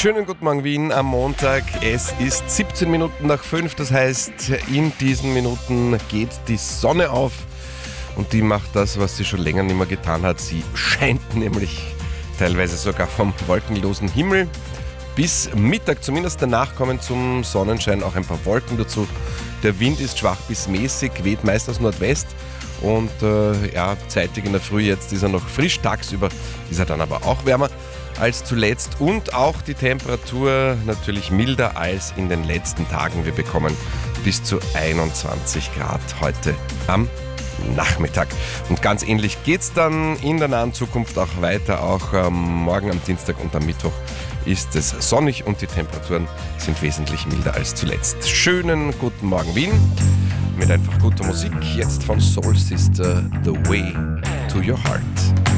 Schönen guten Morgen Wien am Montag. Es ist 17 Minuten nach 5, das heißt, in diesen Minuten geht die Sonne auf und die macht das, was sie schon länger nicht mehr getan hat. Sie scheint nämlich teilweise sogar vom wolkenlosen Himmel. Bis Mittag, zumindest danach, kommen zum Sonnenschein auch ein paar Wolken dazu. Der Wind ist schwach bis mäßig, weht meist aus Nordwest und zeitig in der Früh jetzt ist er noch frisch, tagsüber ist er dann aber auch wärmer als zuletzt und auch die Temperatur natürlich milder als in den letzten Tagen. Wir bekommen bis zu 21 Grad heute am Nachmittag. Und ganz ähnlich geht es dann in der nahen Zukunft auch weiter. Auch morgen am Dienstag und am Mittwoch ist es sonnig und die Temperaturen sind wesentlich milder als zuletzt. Schönen guten Morgen Wien mit einfach guter Musik. Jetzt von Soul Sister, The Way to Your Heart.